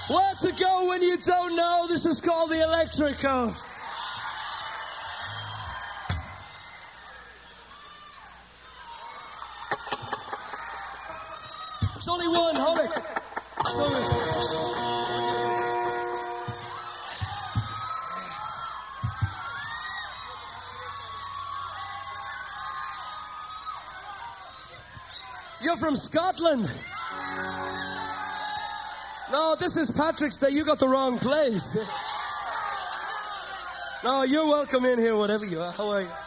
Where to go when you don't know? This is called the Electrico. It's only one, hold it. You're from Scotland. No, this is Patrick's Day. You got the wrong place. No, you're welcome in here, whatever you are. How are you?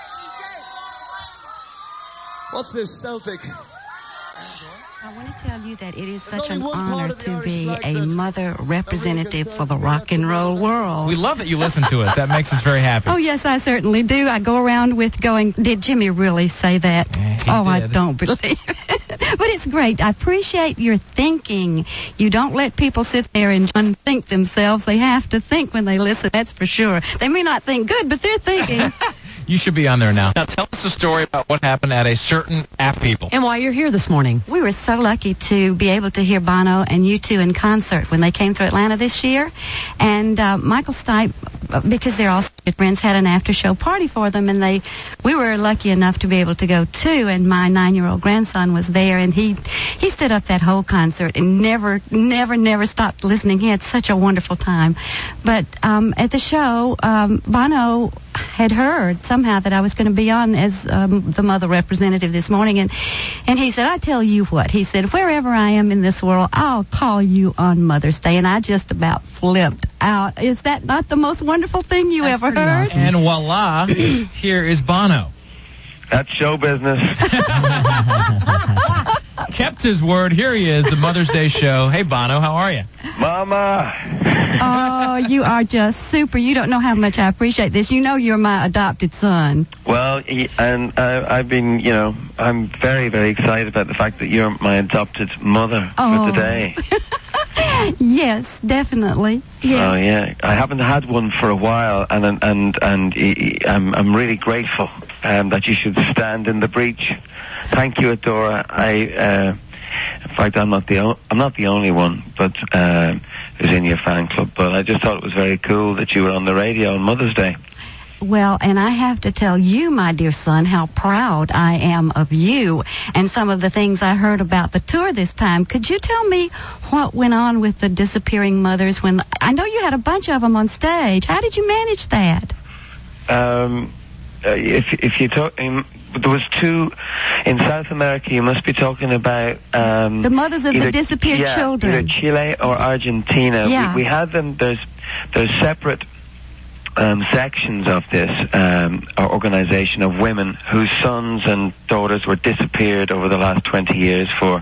What's this, Celtic? I want to tell you that it is such an honor to be a mother representative for the rock and roll world. We love that you listen to us. That makes us very happy. Oh, yes, I certainly do. I go around with going, did Jimmy really say that? Yeah, I don't believe it. But it's great. I appreciate your thinking. You don't let people sit there and unthink themselves. They have to think when they listen, that's for sure. They may not think good, but they're thinking. You should be on there now. Now tell us a story about what happened at a certain App People. And why you're here this morning. We were so lucky to be able to hear Bono and U2 in concert when they came through Atlanta this year. And Michael Stipe, because they're all good friends, had an after-show party for them. And we were lucky enough to be able to go too. And my 9-year-old grandson was there. And he stood up that whole concert and never stopped listening. He had such a wonderful time. But at the show, Bono had heard somehow that I was going to be on as the mother representative this morning, and he said, I tell you what, he said, wherever I am in this world, I'll call you on Mother's Day. And I just about flipped out. Is that not the most wonderful thing you ever heard? Awesome. And voila, here is Bono. That's show business. Kept his word. Here he is, the Mother's Day show. Hey, Bono, how are you? Mama. Oh, you are just super. You don't know how much I appreciate this. You know you're my adopted son. Well, and I've been, I'm very, very excited about the fact that you're my adopted mother for today. Yes, definitely. Yes. Oh, yeah. I haven't had one for a while, and I'm really grateful that you should stand in the breach. Thank you, Adora. In fact, I'm not the only one, but who's in your fan club. But I just thought it was very cool that you were on the radio on Mother's Day. Well, and I have to tell you, my dear son, how proud I am of you and some of the things I heard about the tour this time. Could you tell me what went on with the disappearing mothers when I know you had a bunch of them on stage? How did you manage that? If you talk, there was two in South America. You must be talking about the mothers of the disappeared children. Either Chile or Argentina. Yeah. We had them. There's separate sections of this organization of women whose sons and daughters were disappeared over the last 20 years for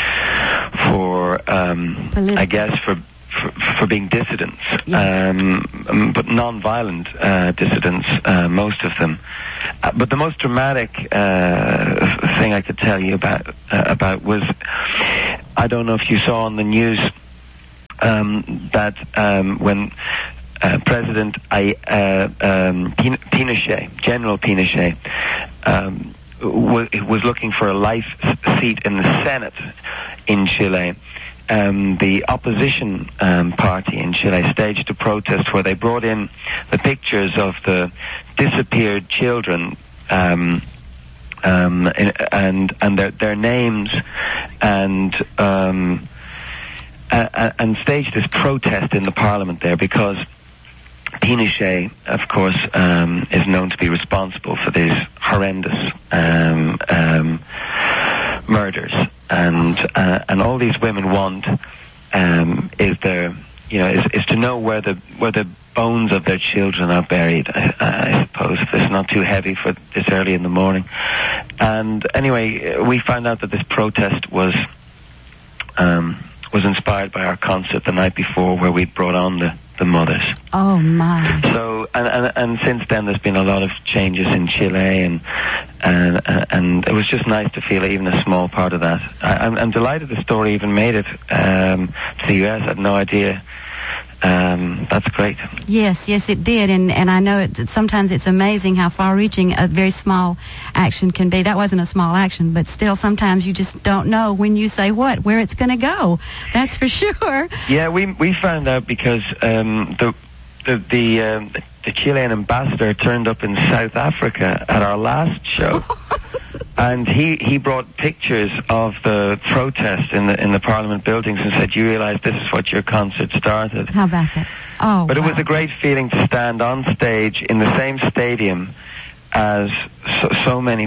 I guess for being dissidents, yes. But non-violent dissidents, most of them. But the most dramatic thing I could tell you about was, I don't know if you saw on the news that when President Pinochet, General Pinochet, was looking for a life seat in the Senate in Chile. The opposition party in Chile staged a protest where they brought in the pictures of the disappeared children and their names and staged this protest in the parliament there because Pinochet, of course, is known to be responsible for these horrendous murders, and all these women want is to know where the bones of their children are buried. I suppose, if it's not too heavy for this early in the morning. And anyway, we found out that this protest was inspired by our concert the night before, where we brought on the mothers. Oh my! So and since then there's been a lot of changes in Chile, and it was just nice to feel even a small part of that. I'm delighted the story even made it to the US. I had no idea That's great. Yes, it did, and I know sometimes it's amazing how far-reaching a very small action can be. That wasn't a small action, but still, sometimes you just don't know when you say where it's going to go. That's for sure. Yeah, we found out because the Chilean ambassador turned up in South Africa at our last show. And he brought pictures of the protest in the Parliament buildings and said, "You realise this is what your concert started." How about that? Oh, but it was a great feeling to stand on stage in the same stadium as so many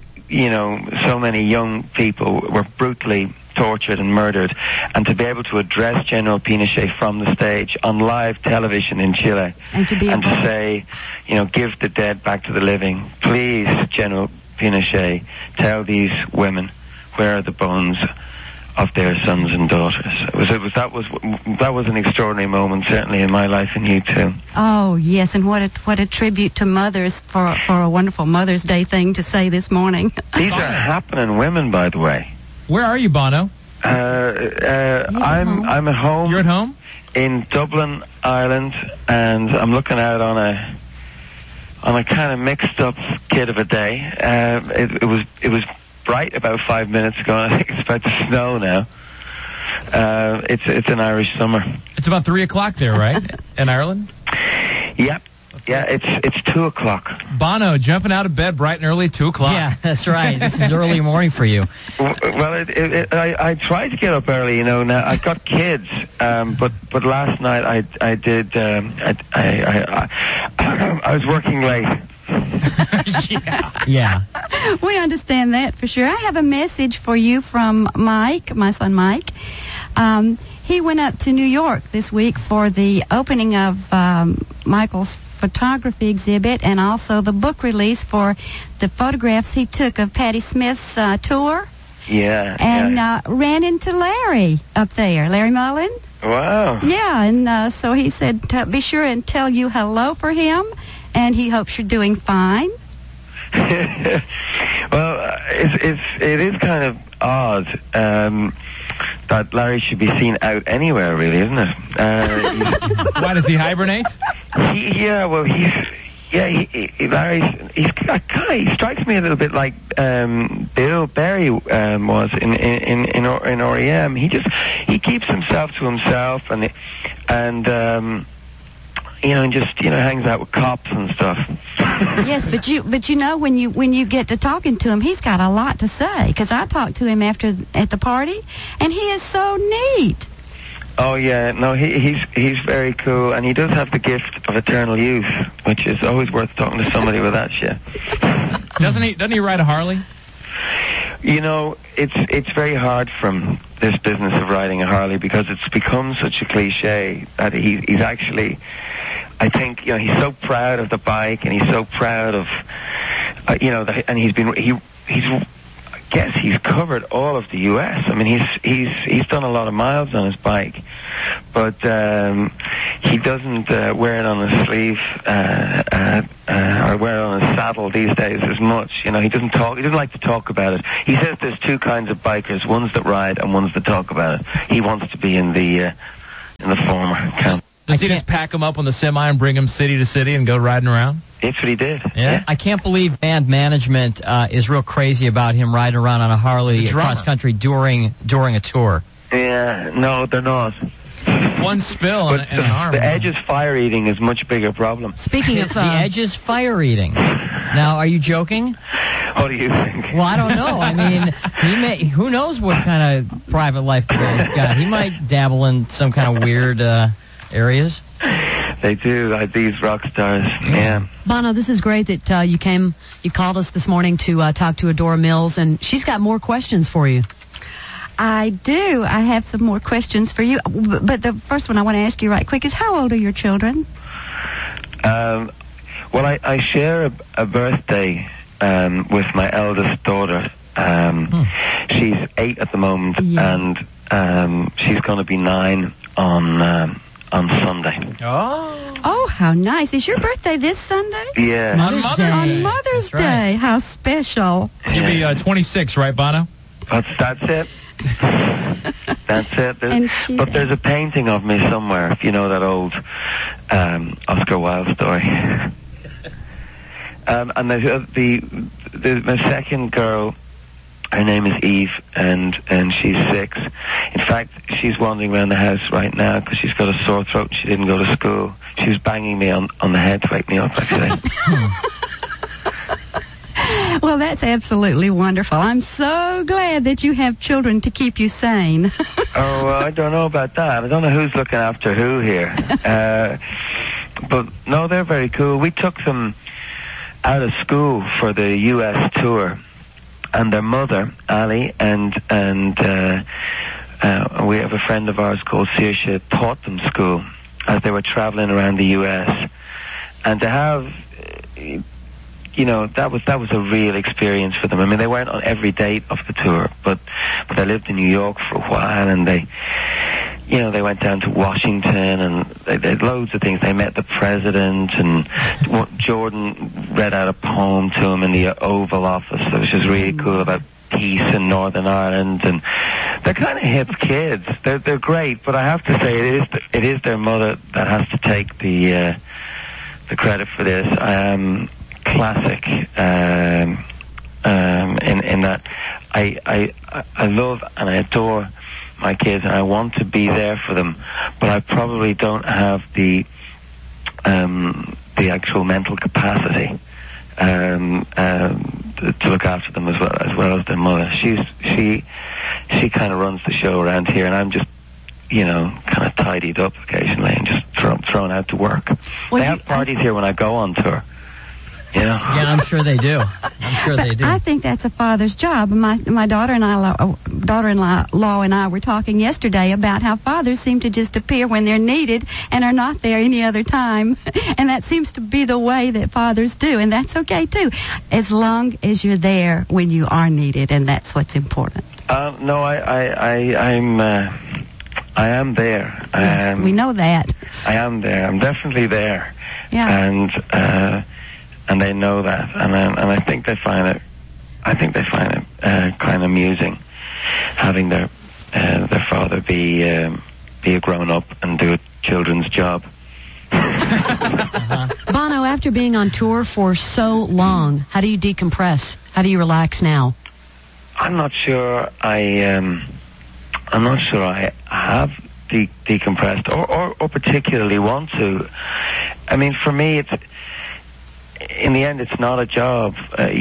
young people were brutally tortured and murdered, and to be able to address General Pinochet from the stage on live television in Chile, and to say, give the dead back to the living. Please, General Pinochet, tell these women where are the bones of their sons and daughters. That was an extraordinary moment, certainly in my life, and you too. Oh yes, and what a tribute to mothers for a wonderful Mother's Day thing to say this morning. These are happening women, by the way. Where are you, Bono? I'm at home. You're at home? In Dublin, Ireland, and I'm looking out on a kind of mixed up kid of a day. It was bright about 5 minutes ago, and I think it's about to snow now. It's an Irish summer. It's about 3 o'clock there, right? In Ireland? Yep. Yeah, it's 2 o'clock. Bono, jumping out of bed bright and early, 2 o'clock. Yeah, that's right. This is early morning for you. Well, I try to get up early, Now I've got kids, but last night I did. I was working late. Yeah. We understand that for sure. I have a message for you from Mike, my son Mike. He went up to New York this week for the opening of Michael's photography exhibit and also the book release for the photographs he took of Patti Smith's tour. Yeah. And ran into Larry up there, Larry Mullen. Wow. Yeah, and so he said, be sure and tell you hello for him, and he hopes you're doing fine. Well, it is kind of odd that Larry should be seen out anywhere, really, isn't it? Why, does he hibernate? He strikes me a little bit like Bill Berry was in REM. He keeps himself to himself and just hangs out with cops and stuff. Yes, but when you get to talking to him, he's got a lot to say. Because I talked to him at the party, and he is so neat. Oh yeah, no, he's very cool, and he does have the gift of eternal youth, which is always worth talking to somebody with that shit. Doesn't he ride a Harley? It's very hard from this business of riding a Harley because it's become such a cliche that he's actually, I think, he's so proud of the bike and he's so proud of, and I guess he's covered all of the U.S. I mean, he's done a lot of miles on his bike, but he doesn't wear it on his sleeve or wear it on his saddle these days as much. He doesn't talk. He doesn't like to talk about it. He says there's two kinds of bikers: ones that ride and ones that talk about it. He wants to be in the former camp. Does he just pack him up on the semi and bring him city to city and go riding around? That's what he did. Yeah. I can't believe band management is real crazy about him riding around on a Harley across country during a tour. Yeah, no, they're not. One spill and an arm. The Edge's fire eating is a much bigger problem. Speaking of the Edge's fire eating. Now, are you joking? What do you think? Well, I don't know. I mean, who knows what kind of private life the guy's got? He might dabble in some kind of weird areas. They do, like these rock stars. Yeah. Bono, this is great that you called us this morning to talk to Adora Mills, and she's got more questions for you. I do. I have some more questions for you. But the first one I want to ask you right quick is, how old are your children? Well, I share a birthday with my eldest daughter. She's 8 at the moment, and she's going to be 9 on Sunday. Oh, how nice. Is your birthday this Sunday? Yeah. Mother's Day. On Mother's Day. How special. You'll be 26, right, Bono? That's it. That's it. But there's a painting of me somewhere, if you know that old Oscar Wilde story. And my second girl, her name is Eve, and she's 6. In fact, she's wandering around the house right now because she's got a sore throat and she didn't go to school. She was banging me on the head to wake me up, actually. Well, that's absolutely wonderful. I'm so glad that you have children to keep you sane. Oh, well, I don't know about that. I don't know who's looking after who here. But, no, they're very cool. We took them out of school for the U.S. tour. And their mother, Ali, and we have a friend of ours called Saoirse, taught them school as they were traveling around the U.S. And to have, that was a real experience for them. I mean, they weren't on every date of the tour, but they lived in New York for a while, and they went down to Washington, and they did loads of things. They met the president, and Jordan read out a poem to him in the Oval Office, which is really cool, about peace in Northern Ireland. And they're kind of hip kids. They're great, but I have to say it is their mother that has to take the credit for this. Classic in that I love and I adore my kids, and I want to be there for them, but I probably don't have the actual mental capacity to look after them as well as their mother. She kind of runs the show around here, and I'm just kind of tidied up occasionally and just thrown out to work. Well, they have parties here when I go on tour. Yeah, I'm sure they do. I think that's a father's job. My daughter-in-law and I were talking yesterday about how fathers seem to just appear when they're needed and are not there any other time. And that seems to be the way that fathers do, and that's okay too, as long as you're there when you are needed, and that's what's important. No, I am there. Yes, we know that. I am there. I'm definitely there. Yeah. And they know that, and I think they find it. I think they find it kind of amusing, having their father be a grown up and do a children's job. Bono, after being on tour for so long, how do you decompress? How do you relax now? I'm not sure I have decompressed or particularly want to. I mean, for me, it's. In the end, it's not a job.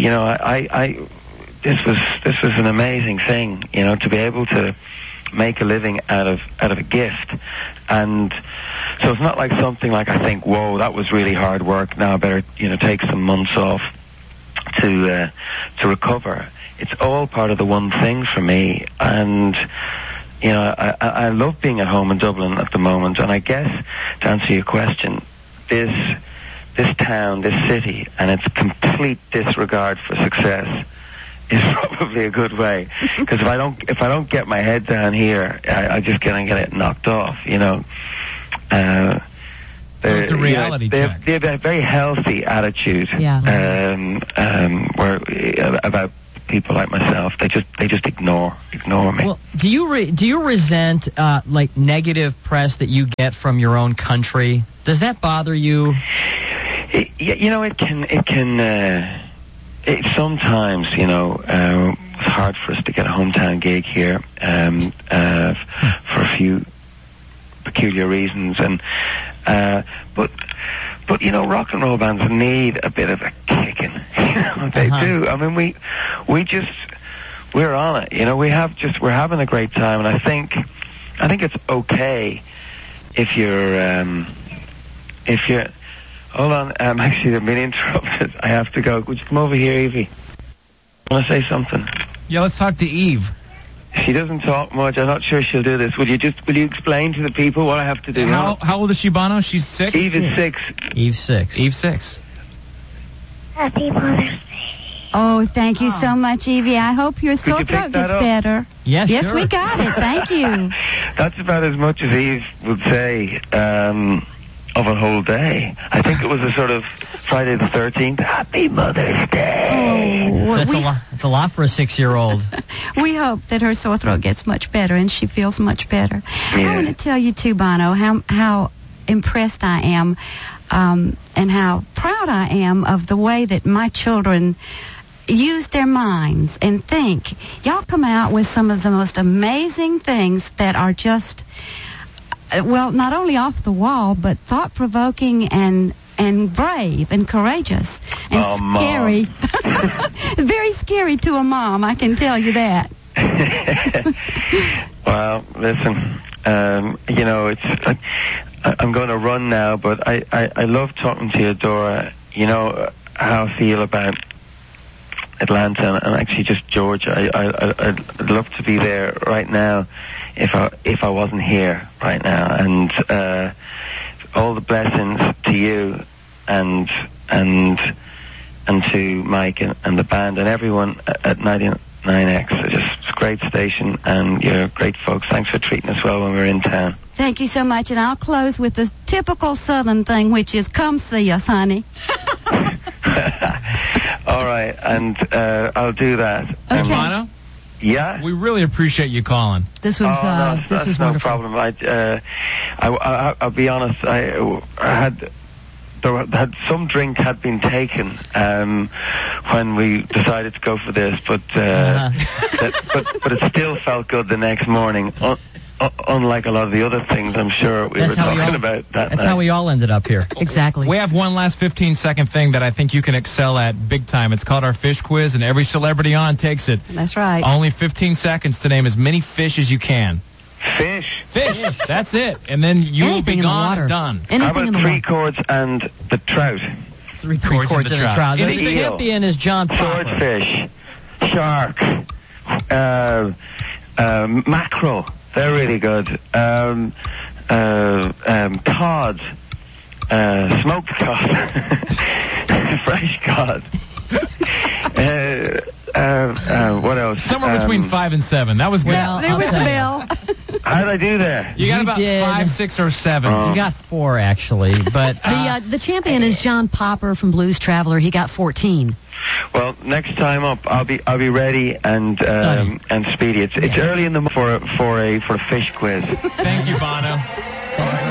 This was an amazing thing, to be able to make a living out of a gift. And so it's not like something like I think, whoa, that was really hard work. Now I better, take some months off to recover. It's all part of the one thing for me. And I love being at home in Dublin at the moment. And I guess to answer your question, this town, this city, and its complete disregard for success is probably a good way. Because if I don't get my head down here, I just gonna get it knocked off. So it's a reality check. They have a very healthy attitude. About people like myself. They just ignore me. Well, do you resent like negative press that you get from your own country? Does that bother you? It can sometimes, it's hard for us to get a hometown gig here for a few peculiar reasons, and but rock and roll bands need a bit of a kicking. They do. I mean, we're on it. We're having a great time, and I think it's okay if you're. Hold on, actually, I've been interrupted. I have to go. Would you come over here, Evie? I want to say something. Yeah, let's talk to Eve. She doesn't talk much. I'm not sure she'll do this. Will you explain to the people what I have to do? How old is she, Bono? She's 6? Eve is 6. Eve 6. Eve 6. Happy Mother's Day. Oh, thank you so much, Evie. I hope your sore throat gets better. Yes, yes, sure. We got it. Thank you. That's about as much as Eve would say of a whole day. I think it was a sort of Friday the 13th. Happy Mother's Day. Oh, That's a lot for a 6-year-old. we hope that her sore throat gets much better and she feels much better. Yeah. I want to tell you too, Bono, how impressed I am and how proud I am of the way that my children use their minds and think. Y'all come out with some of the most amazing things that are just, well, not only off the wall, but thought-provoking and brave and courageous and scary. Very scary to a mom, I can tell you that. Well, listen, it's I'm going to run now, but I love talking to you, Dora. You know how I feel about Atlanta and actually just Georgia. I'd love to be there right now if I wasn't here right now. And all the blessings to you and to Mike and the band and everyone at 99X. It's just a great station, and you're great folks. Thanks for treating us well when we were in town. Thank you so much, and I'll close with the typical Southern thing, which is come see us, honey. All right, and I'll do that. Okay. Bono, Yeah? we really appreciate you calling. This was That's was no wonderful. problem. I'll be honest. I had some drink had been taken when we decided to go for this, but but it still felt good the next morning. Unlike a lot of the other things, I'm sure we were talking about that. That's how we all ended up here. Exactly. We have one last 15-second thing that I think you can excel at big time. It's called our fish quiz, and every celebrity on takes it. That's right. Only 15 seconds to name as many fish as you can. Fish. Fish. That's it. And then you will Anything be in the gone water. and done. How Anything about in the three water. chords and the trout? Three Chords chords in in the the trout. trout. The The eel. champion is John Popper. Swordfish, shark, mackerel. They're really good. Cod, smoked cod, fresh cod. What else? Somewhere between 5 and 7. That was good. Well, There I'll was the tell you. bell. How did I do there? You got You about did. 5, 6, or 7. You got 4 actually, but The champion is John Popper from Blues Traveler. He got 14. Well, next time up, I'll be ready and Study. speedy. It's early in the morning for a fish quiz. Thank you, Bono. Thank you